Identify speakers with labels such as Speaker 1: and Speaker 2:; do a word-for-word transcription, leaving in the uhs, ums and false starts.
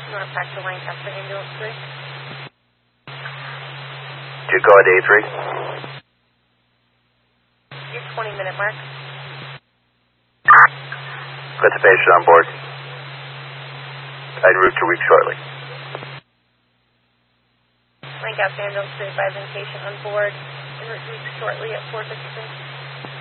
Speaker 1: North Factor Lancaster Ambulance three.
Speaker 2: Juco at A three.
Speaker 1: Your twenty minute mark.
Speaker 2: Put the patient on board. En route to week shortly.
Speaker 1: Lancaster Ambulance three advising patient on board. En route to week shortly at four fifty-six.